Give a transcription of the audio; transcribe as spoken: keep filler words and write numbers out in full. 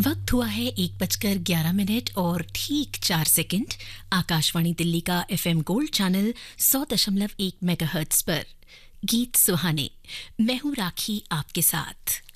वक्त हुआ है एक बजकर ग्यारह मिनट और ठीक चार सेकंड। आकाशवाणी दिल्ली का एफएम गोल्ड चैनल सौ दशमलव एक मेगाहर्ट्ज पर गीत सुहाने। मैं हूं राखी आपके साथ।